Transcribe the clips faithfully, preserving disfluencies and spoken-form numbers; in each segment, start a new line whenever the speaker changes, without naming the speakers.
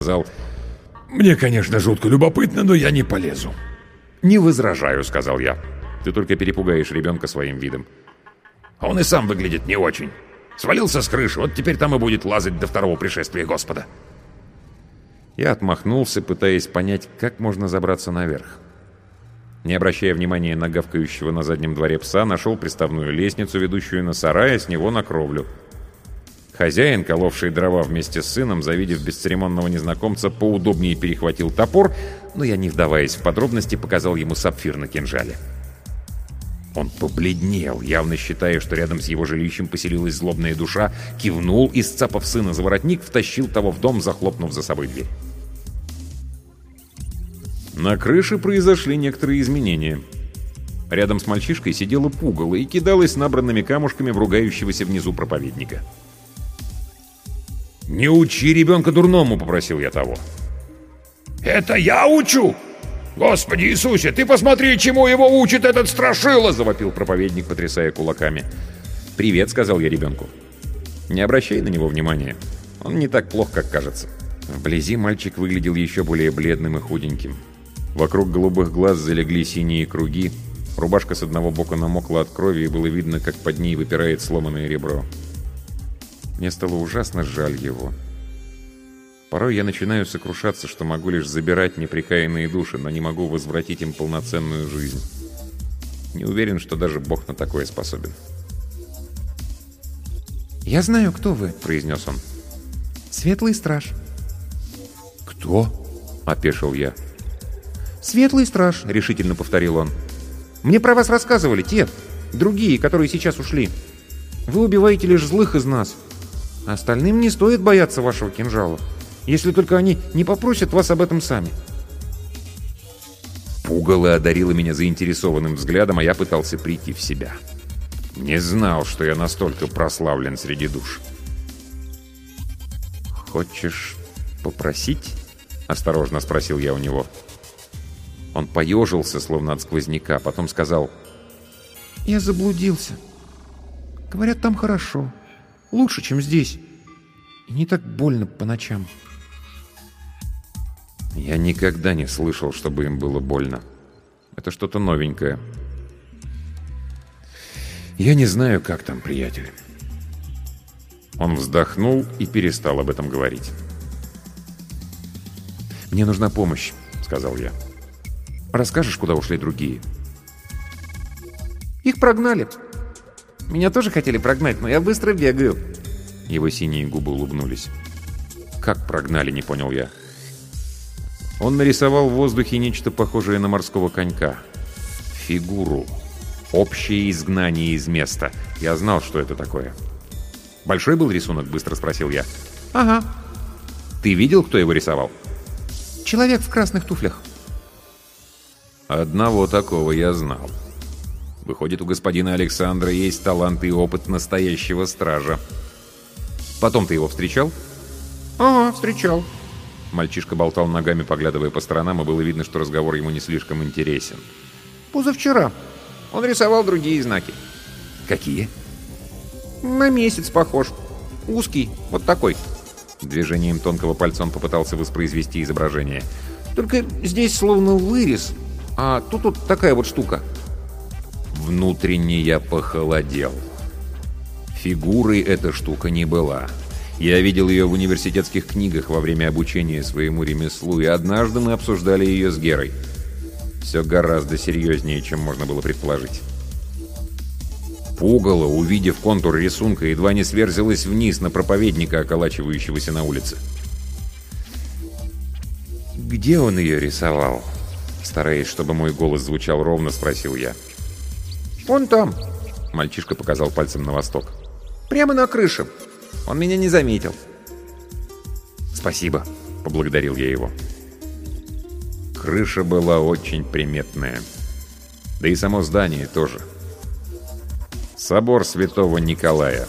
сказал: «Мне, конечно, жутко любопытно, но я не полезу». «Не возражаю», — сказал я. «Ты только перепугаешь ребенка своим видом». «А он и сам выглядит не очень. Свалился с крыши, вот теперь там и будет лазать до второго пришествия Господа». Я отмахнулся, пытаясь понять, как можно забраться наверх. Не обращая внимания на гавкающего на заднем дворе пса, нашел приставную лестницу, ведущую на сарай, а с него на кровлю. Хозяин, коловший дрова вместе с сыном, завидев бесцеремонного незнакомца, поудобнее перехватил топор, но я, не вдаваясь в подробности, показал ему сапфир на кинжале. Он побледнел, явно считая, что рядом с его жилищем поселилась злобная душа, кивнул и, сцапав сына за воротник, втащил того в дом, захлопнув за собой дверь. На крыше произошли некоторые изменения. Рядом с мальчишкой сидела пугало и кидалась набранными камушками в ругающегося внизу проповедника. «Не учи ребенка дурному», — попросил я того.
«Это я учу? Господи Иисусе, ты посмотри, чему его учит этот страшила!» — завопил проповедник, потрясая кулаками.
«Привет», — сказал я ребенку. «Не обращай на него внимания. Он не так плох, как кажется». Вблизи мальчик выглядел еще более бледным и худеньким. Вокруг голубых глаз залегли синие круги. Рубашка с одного бока намокла от крови, и было видно, как под ней выпирает сломанное ребро. Мне стало ужасно жаль его. Порой я начинаю сокрушаться, что могу лишь забирать непрекаянные души, но не могу возвратить им полноценную жизнь. Не уверен, что даже Бог на такое способен.
«Я знаю, кто вы», — произнес он. «Светлый страж».
«Кто?» — опешил я.
«Светлый страж», — решительно повторил он. «Мне про вас рассказывали те, другие, которые сейчас ушли. Вы убиваете лишь злых из нас. Остальным не стоит бояться вашего кинжала, если только они не попросят вас об этом сами».
Пугало одарило меня заинтересованным взглядом, а я пытался прийти в себя. Не знал, что я настолько прославлен среди душ. «Хочешь попросить?» — осторожно спросил я у него. Он поежился, словно от сквозняка, потом сказал:
«Я заблудился. Говорят, там хорошо. Лучше, чем здесь. И не так больно по ночам».
Я никогда не слышал, чтобы им было больно. Это что-то новенькое. Я не знаю, как там, приятель. Он вздохнул и перестал об этом говорить. «Мне нужна помощь», — сказал я. «Расскажешь, куда ушли другие?»
«Их прогнали. Меня тоже хотели прогнать, но я быстро бегаю».
Его синие губы улыбнулись. «Как прогнали?» — не понял я. Он нарисовал в воздухе нечто похожее на морского конька. Фигуру. Общее изгнание из места. Я знал, что это такое. «Большой был рисунок?» — быстро спросил я.
«Ага».
«Ты видел, кто его рисовал?»
«Человек в красных туфлях».
Одного такого я знал. Выходит, у господина Александра есть талант и опыт настоящего стража. Потом ты его встречал?
«Ага, встречал».
Мальчишка болтал ногами, поглядывая по сторонам, и было видно, что разговор ему не слишком интересен.
«Позавчера. Он рисовал другие знаки».
«Какие?»
«На месяц похож. Узкий, вот такой».
Движением тонкого пальца он попытался воспроизвести изображение.
«Только здесь словно вырез, а тут вот такая вот штука».
Внутренне я похолодел. Фигурой эта штука не была. Я видел ее в университетских книгах во время обучения своему ремеслу, и однажды мы обсуждали ее с Герой. Все гораздо серьезнее, чем можно было предположить. Пугало, увидев контур рисунка, едва не сверзилась вниз на проповедника, околачивающегося на улице. «Где он ее рисовал?» Стараясь, чтобы мой голос звучал ровно, спросил я.
«Вон там»,
— мальчишка показал пальцем на восток.
«Прямо на крыше. Он меня не заметил».
«Спасибо», — поблагодарил я его. Крыша была очень приметная. Да и само здание тоже. Собор Святого Николая.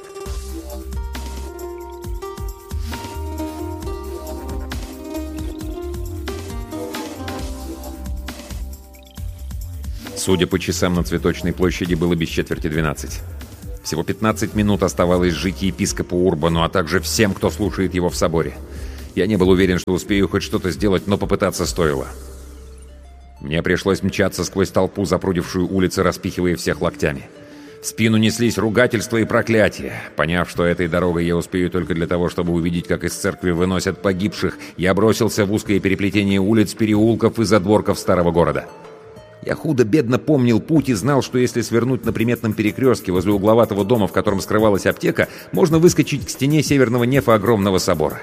Судя по часам на Цветочной площади, было без четверти двенадцать. Всего пятнадцать минут оставалось жить епископу Урбану, а также всем, кто слушает его в соборе. Я не был уверен, что успею хоть что-то сделать, но попытаться стоило. Мне пришлось мчаться сквозь толпу, запрудившую улицы, распихивая всех локтями. В спину неслись ругательства и проклятия. Поняв, что этой дорогой я успею только для того, чтобы увидеть, как из церкви выносят погибших, я бросился в узкое переплетение улиц, переулков и задворков старого города. Я худо-бедно помнил путь и знал, что если свернуть на приметном перекрестке возле угловатого дома, в котором скрывалась аптека, можно выскочить к стене северного нефа огромного собора.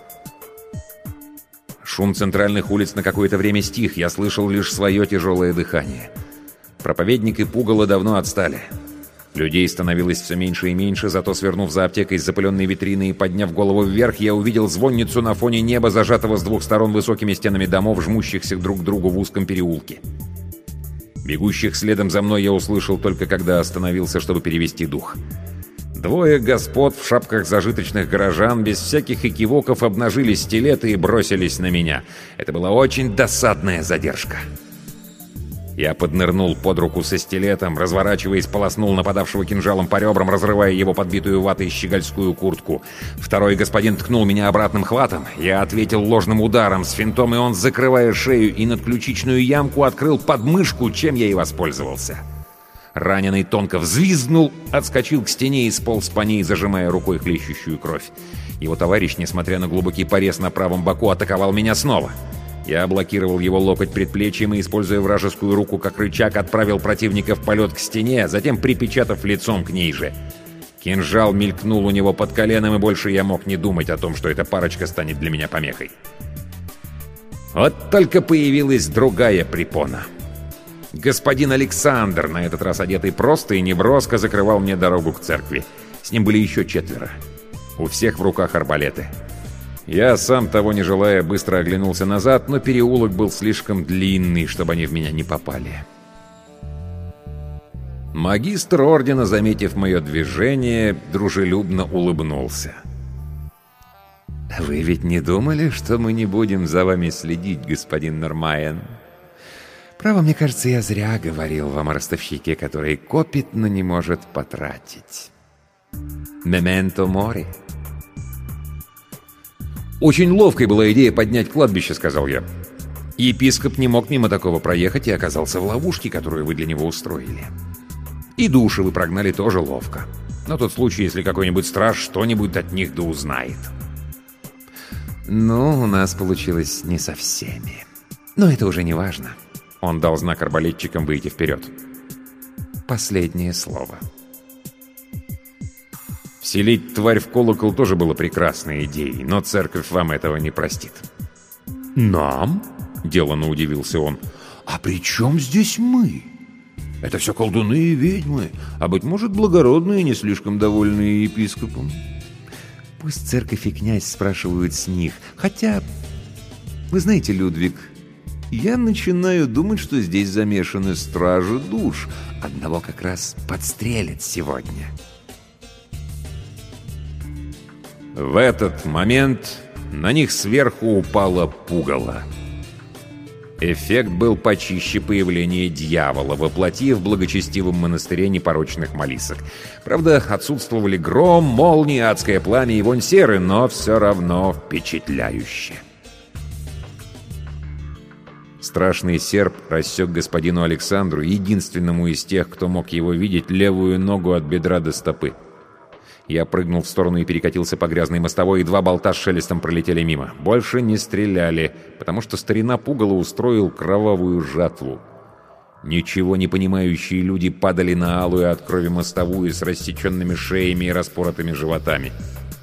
Шум центральных улиц на какое-то время стих, я слышал лишь свое тяжелое дыхание. Проповедник и пугало давно отстали. Людей становилось все меньше и меньше, зато, свернув за аптекой с запыленной витрины и подняв голову вверх, я увидел звонницу на фоне неба, зажатого с двух сторон высокими стенами домов, жмущихся друг к другу в узком переулке. Бегущих следом за мной я услышал только когда остановился, чтобы перевести дух. Двое господ в шапках зажиточных горожан без всяких экивоков обнажили стилеты и бросились на меня. Это была очень досадная задержка. Я поднырнул под руку со стилетом, разворачиваясь, полоснул нападавшего кинжалом по ребрам, разрывая его подбитую ватой щегольскую куртку. Второй господин ткнул меня обратным хватом. Я ответил ложным ударом с финтом, и он, закрывая шею и надключичную ямку, открыл подмышку, чем я и воспользовался. Раненый тонко взвизгнул, отскочил к стене и сполз по ней, зажимая рукой хлещущую кровь. Его товарищ, несмотря на глубокий порез на правом боку, атаковал меня снова. Я блокировал его локоть предплечьем и, используя вражескую руку как рычаг, отправил противника в полет к стене, затем припечатав лицом к ней же. Кинжал мелькнул у него под коленом, и больше я мог не думать о том, что эта парочка станет для меня помехой. Вот только появилась другая препона. Господин Александр, на этот раз одетый просто и неброско, закрывал мне дорогу к церкви. С ним были еще четверо. У всех в руках арбалеты. Я, сам того не желая, быстро оглянулся назад, но переулок был слишком длинный, чтобы они в меня не попали. Магистр ордена, заметив мое движение, дружелюбно улыбнулся. «Вы ведь не думали, что мы не будем за вами следить, господин Нормайен? Право, мне кажется, я зря говорил вам о ростовщике, который копит, но не может потратить. Мементо мори». «Очень ловкой была идея поднять кладбище», — сказал я. «Епископ не мог мимо такого проехать и оказался в ловушке, которую вы для него устроили. И души вы прогнали тоже ловко. На тот случай, если какой-нибудь страж что-нибудь от них да узнает». «Ну, у нас получилось не со всеми. Но это уже не важно». Он дал знак арбалетчикам выйти вперед. «Последнее слово». Вселить тварь в колокол тоже было прекрасной идеей, но церковь вам этого не простит. «Нам?» — деланно удивился он. «А при чем здесь мы? Это все колдуны и ведьмы, а, быть может, благородные, не слишком довольные епископом. Пусть церковь и князь спрашивают с них. Хотя, вы знаете, Людвиг, я начинаю думать, что здесь замешаны стражи душ. Одного как раз подстрелят сегодня». В этот момент на них сверху упало пугало. Эффект был почище появления дьявола, воплоти в благочестивом монастыре непорочных молисок. Правда, отсутствовали гром, молнии, адское пламя и вонь серы, но все равно впечатляюще. Страшный серп рассек господину Александру, единственному из тех, кто мог его видеть, левую ногу от бедра до стопы. Я прыгнул в сторону и перекатился по грязной мостовой, и два болта с шелестом пролетели мимо. Больше не стреляли, потому что старина пугало устроил кровавую жатву. Ничего не понимающие люди падали на алую от крови мостовую с рассеченными шеями и распоротыми животами.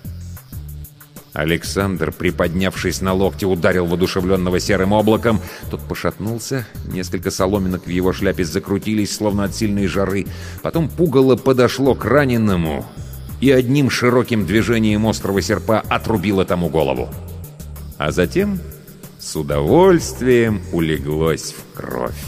Александр, приподнявшись на локте, ударил воодушевленного серым облаком. Тот пошатнулся, несколько соломинок в его шляпе закрутились, словно от сильной жары. Потом пугало подошло к раненому и одним широким движением острого серпа отрубило тому голову. А затем с удовольствием улеглось в кровь.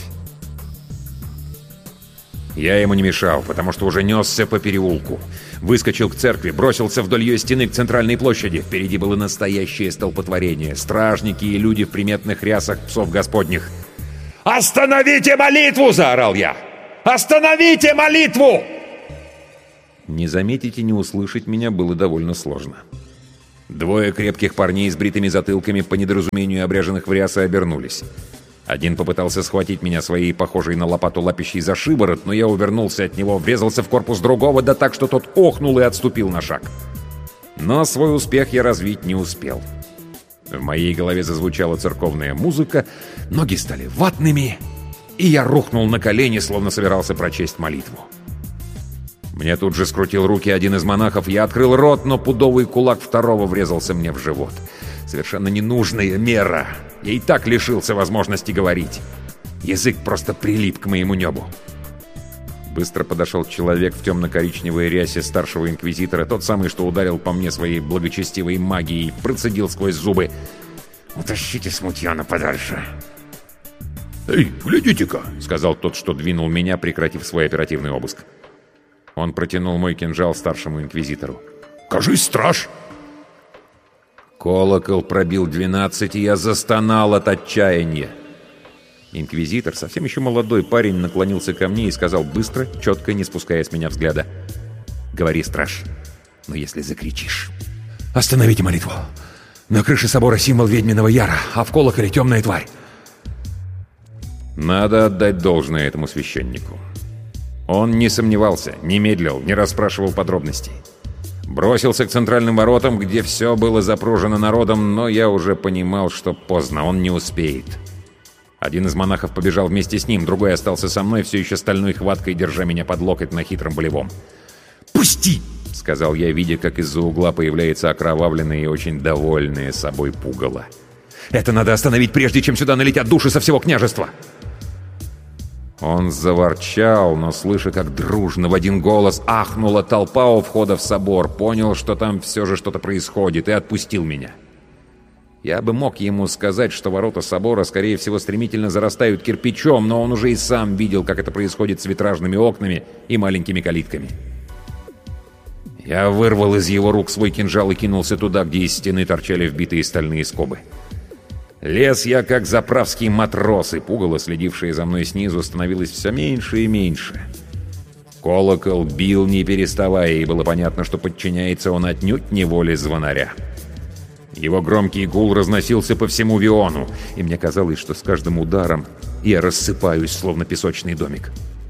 Я ему не мешал, потому что уже несся по переулку. Выскочил к церкви, бросился вдоль ее стены к центральной площади. Впереди было настоящее столпотворение. Стражники и люди в приметных рясах псов господних. «Остановите молитву!» — заорал я. «Остановите молитву!» Не заметить и не услышать меня было довольно сложно. Двое крепких парней с бритыми затылками, по недоразумению обряженных в рясы, обернулись. Один попытался схватить меня своей, похожей на лопату лапищей, за шиворот, но я увернулся от него, врезался в корпус другого, да так, что тот охнул и отступил на шаг. Но свой успех я развить не успел. В моей голове зазвучала церковная музыка, ноги стали ватными, и я рухнул на колени, словно собирался прочесть молитву. Мне тут же скрутил руки один из монахов, я открыл рот, но пудовый кулак второго врезался мне в живот. Совершенно ненужная мера. Я и так лишился возможности говорить. Язык просто прилип к моему небу. Быстро подошел человек в темно-коричневой рясе старшего инквизитора, тот самый, что ударил по мне своей благочестивой магией, процедил сквозь зубы: «Утащите смутьяна подальше».
«Эй, глядите-ка!»
— сказал тот, что двинул меня, прекратив свой оперативный обыск. Он протянул мой кинжал старшему инквизитору.
«Кажись, страж!»
Колокол пробил двенадцать, и я застонал от отчаяния. Инквизитор, совсем еще молодой парень, наклонился ко мне и сказал быстро, четко, не спуская с меня взгляда: «Говори, страж, но если закричишь...»
«Остановите молитву! На крыше собора символ ведьминого яра, а в колоколе темная тварь!»
Надо отдать должное этому священнику. Он не сомневался, не медлил, не расспрашивал подробностей. Бросился к центральным воротам, где все было запружено народом, но я уже понимал, что поздно, он не успеет. Один из монахов побежал вместе с ним, другой остался со мной, все еще стальной хваткой, держа меня под локоть на хитром болевом.
«Пусти!»
— сказал я, видя, как из-за угла появляется окровавленное и очень довольное собой пугало.
«Это надо остановить, прежде чем сюда налетят души со всего княжества!»
Он заворчал, но, слыша, как дружно в один голос ахнула толпа у входа в собор, понял, что там все же что-то происходит, и отпустил меня. Я бы мог ему сказать, что ворота собора, скорее всего, стремительно зарастают кирпичом, но он уже и сам видел, как это происходит с витражными окнами и маленькими калитками. Я вырвал из его рук свой кинжал и кинулся туда, где из стены торчали вбитые стальные скобы. Лез я, как заправский матрос, и пугало, следившее за мной снизу, становилось все меньше и меньше. Колокол бил, не переставая, и было понятно, что подчиняется он отнюдь не воле звонаря. Его громкий гул разносился по всему Виону, и мне казалось, что с каждым ударом я рассыпаюсь, словно песочный домик.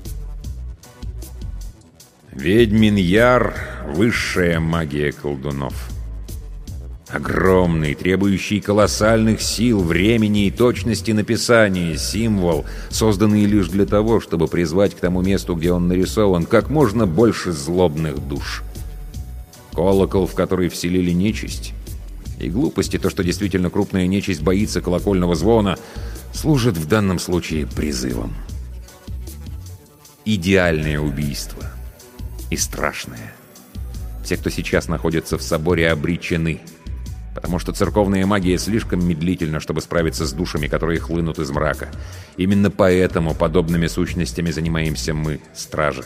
Ведьмин яр — высшая магия колдунов. Огромный, требующий колоссальных сил, времени и точности написания символ, созданный лишь для того, чтобы призвать к тому месту, где он нарисован, как можно больше злобных душ. Колокол, в который вселили нечисть, и глупости, то, что действительно крупная нечисть боится колокольного звона, служит в данном случае призывом. Идеальное убийство. И страшное. Все, кто сейчас находится в соборе, обречены. Потому что церковная магия слишком медлительна, чтобы справиться с душами, которые хлынут из мрака. Именно поэтому подобными сущностями занимаемся мы, стражи.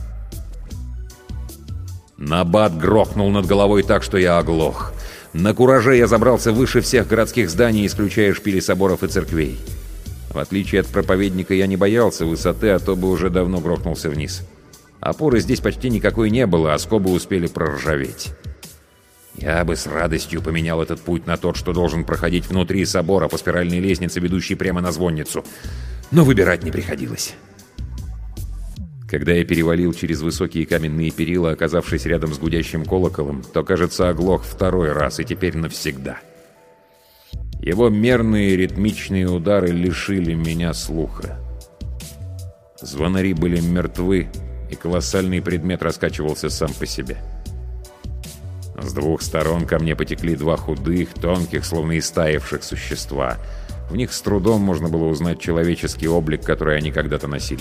Набат грохнул над головой так, что я оглох. На кураже я забрался выше всех городских зданий, исключая шпили соборов и церквей. В отличие от проповедника, я не боялся высоты, а то бы уже давно грохнулся вниз. Опоры здесь почти никакой не было, а скобы успели проржаветь. Я бы с радостью поменял этот путь на тот, что должен проходить внутри собора по спиральной лестнице, ведущей прямо на звонницу. Но выбирать не приходилось. Когда я перевалил через высокие каменные перила, оказавшись рядом с гудящим колоколом, то, кажется, оглох второй раз, и теперь навсегда. Его мерные ритмичные удары лишили меня слуха. Звонари были мертвы, и колоссальный предмет раскачивался сам по себе. С двух сторон ко мне потекли два худых, тонких, словно истаявших существа. В них с трудом можно было узнать человеческий облик, который они когда-то носили.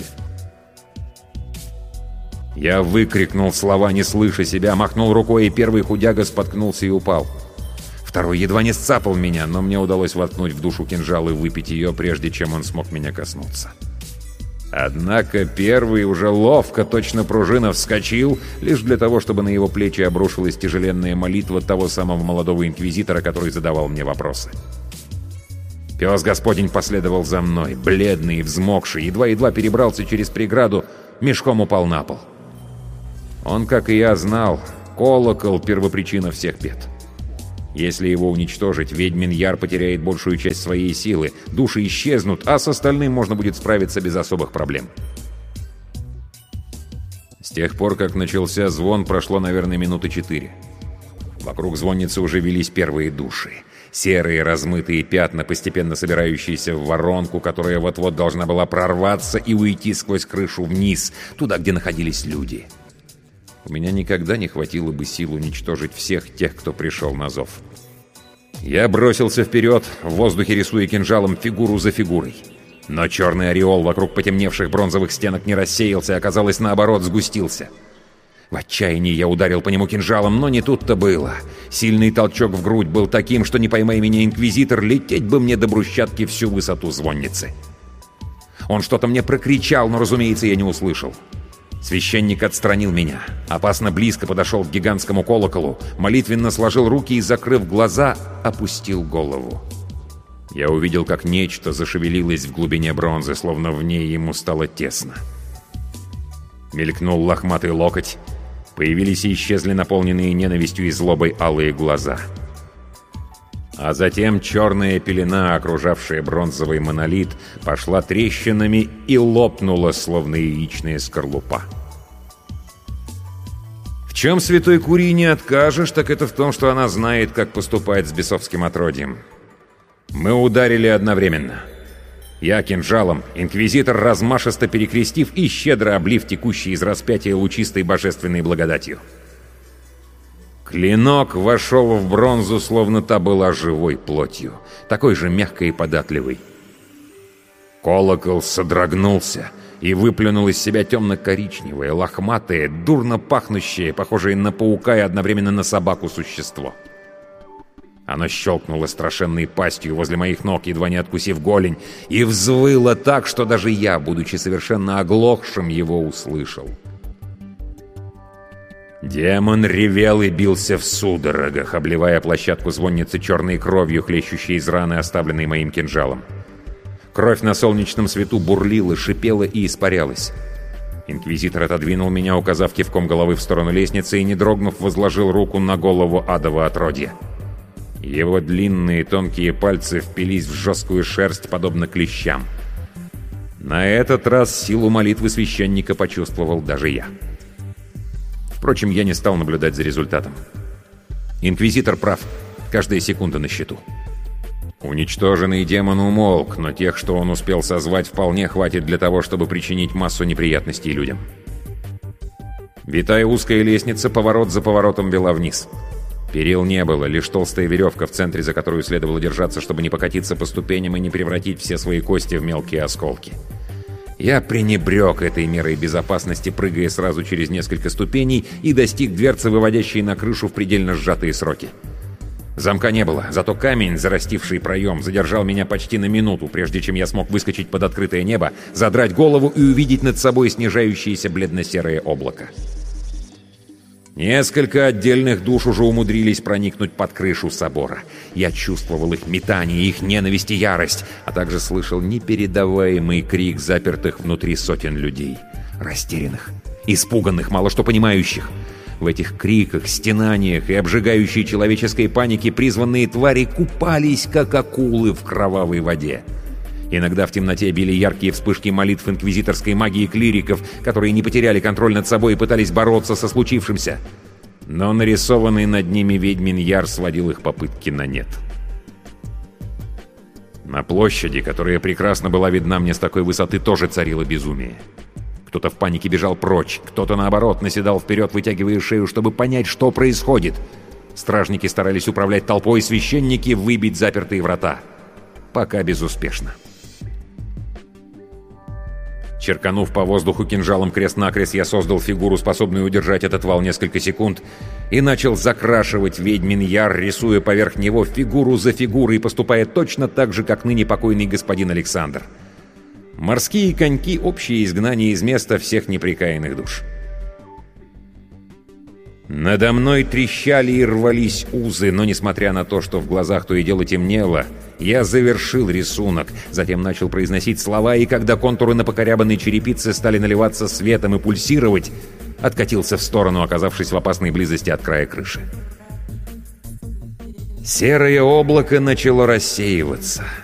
Я выкрикнул слова, не слыша себя, махнул рукой, и первый худяга споткнулся и упал. Второй едва не сцапал меня, но мне удалось воткнуть в душу кинжал и выпить ее, прежде чем он смог меня коснуться. Однако первый уже ловко, точно пружина, вскочил, лишь для того, чтобы на его плечи обрушилась тяжеленная молитва того самого молодого инквизитора, который задавал мне вопросы. Пес Господень последовал за мной, бледный и взмокший, едва-едва перебрался через преграду, мешком упал на пол. Он, как и я, знал, колокол — первопричина всех бед. Если его уничтожить, ведьмин яр потеряет большую часть своей силы, души исчезнут, а с остальным можно будет справиться без особых проблем. С тех пор, как начался звон, прошло, наверное, минуты четыре. Вокруг звонницы уже велись первые души. Серые размытые пятна, постепенно собирающиеся в воронку, которая вот-вот должна была прорваться и уйти сквозь крышу вниз, туда, где находились люди. У меня никогда не хватило бы сил уничтожить всех тех, кто пришел на зов. Я бросился вперед, в воздухе рисуя кинжалом фигуру за фигурой. Но черный ореол вокруг потемневших бронзовых стенок не рассеялся, а, казалось, наоборот, сгустился. В отчаянии я ударил по нему кинжалом, но не тут-то было. Сильный толчок в грудь был таким, что, не поймай меня, инквизитор, лететь бы мне до брусчатки всю высоту звонницы. Он что-то мне прокричал, но, разумеется, я не услышал. Священник отстранил меня, опасно близко подошел к гигантскому колоколу, молитвенно сложил руки и, закрыв глаза, опустил голову. Я увидел, как нечто зашевелилось в глубине бронзы, словно в ней ему стало тесно. Мелькнул лохматый локоть, появились и исчезли наполненные ненавистью и злобой алые глаза. А затем черная пелена, окружавшая бронзовый монолит, пошла трещинами и лопнула, словно яичная скорлупа. В чем святой Курии не откажешь, так это в том, что она знает, как поступать с бесовским отродьем. Мы ударили одновременно. Я кинжалом, инквизитор, размашисто перекрестив и щедро облив текущий из распятия лучистой божественной благодатью. Клинок вошел в бронзу, словно та была живой плотью, такой же мягкой и податливой. Колокол содрогнулся и выплюнул из себя темно-коричневое, лохматое, дурно пахнущее, похожее на паука и одновременно на собаку существо. Оно щелкнуло страшенной пастью возле моих ног, едва не откусив голень, и взвыло так, что даже я, будучи совершенно оглохшим, его услышал. Демон ревел и бился в судорогах, обливая площадку звонницы черной кровью, хлещущей из раны, оставленной моим кинжалом. Кровь на солнечном свету бурлила, шипела и испарялась. Инквизитор отодвинул меня, указав кивком головы в сторону лестницы, и, не дрогнув, возложил руку на голову адова отродья. Его длинные тонкие пальцы впились в жесткую шерсть, подобно клещам. На этот раз силу молитвы священника почувствовал даже я. Впрочем, я не стал наблюдать за результатом. Инквизитор прав. Каждая секунда на счету. Уничтоженный демон умолк, но тех, что он успел созвать, вполне хватит для того, чтобы причинить массу неприятностей людям. Витая узкая лестница, поворот за поворотом вела вниз. Перил не было, лишь толстая веревка в центре, за которую следовало держаться, чтобы не покатиться по ступеням и не превратить все свои кости в мелкие осколки. Я пренебрег этой мерой безопасности, прыгая сразу через несколько ступеней, и достиг дверцы, выводящей на крышу в предельно сжатые сроки. Замка не было, зато камень, зарастивший проем, задержал меня почти на минуту, прежде чем я смог выскочить под открытое небо, задрать голову и увидеть над собой снижающееся бледно-серое облако. Несколько отдельных душ уже умудрились проникнуть под крышу собора. Я чувствовал их метание, их ненависть и ярость, а также слышал непередаваемый крик запертых внутри сотен людей. Растерянных, испуганных, мало что понимающих. В этих криках, стенаниях и обжигающей человеческой панике призванные твари купались, как акулы в кровавой воде. Иногда в темноте били яркие вспышки молитв инквизиторской магии клириков, которые не потеряли контроль над собой и пытались бороться со случившимся. Но нарисованный над ними ведьмин яр сводил их попытки на нет. На площади, которая прекрасно была видна мне с такой высоты, тоже царило безумие. Кто-то в панике бежал прочь, кто-то, наоборот, наседал вперед, вытягивая шею, чтобы понять, что происходит. Стражники старались управлять толпой, священники выбить запертые врата. Пока безуспешно. Черканув по воздуху кинжалом крест-накрест, я создал фигуру, способную удержать этот вал несколько секунд, и начал закрашивать ведьмин яр, рисуя поверх него фигуру за фигурой, поступая точно так же, как ныне покойный господин Александр. Морские коньки — общее изгнание из места всех непрекаянных душ. Надо мной трещали и рвались узы, но, несмотря на то, что в глазах то и дело темнело, я завершил рисунок, затем начал произносить слова, и когда контуры на покорябанной черепице стали наливаться светом и пульсировать, откатился в сторону, оказавшись в опасной близости от края крыши. Серое облако начало рассеиваться.